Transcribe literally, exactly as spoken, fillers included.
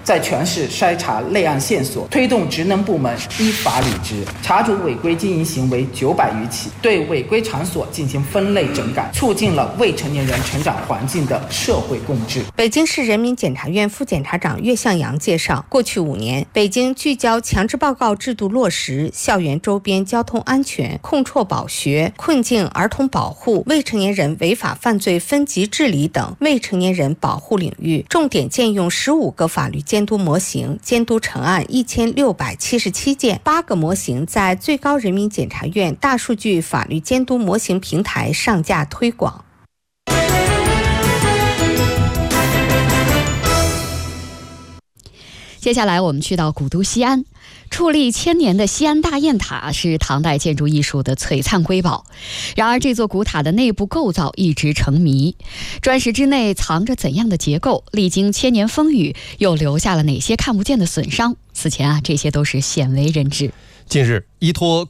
在全市筛查类案线索，推动职能部门依法履职，查处违规经营行为九百余起，对违规场所进行分类整改，促进了未成年人成长环境的社会共治。 北京市人民检察院副检察长岳向阳介绍，过去五年，北京聚焦强制报告制度落实、校园周边交通安全、控辍保学、困境儿童保护、未成年人违法犯罪分级治理等未成年人保护领域，重点建用十五个法律监督模型，监督成案一千六百七十七件，八个模型在最高人民检察院大数据法律监督模型平台上架推广。 接下来我们去到古都西安，矗立千年的西安大雁塔是唐代建筑艺术的璀璨瑰宝。然而这座古塔的内部构造一直成谜，砖石之内藏着怎样的结构？历经千年风雨，又留下了哪些看不见的损伤？此前啊，这些都是鲜为人知。 近日，依托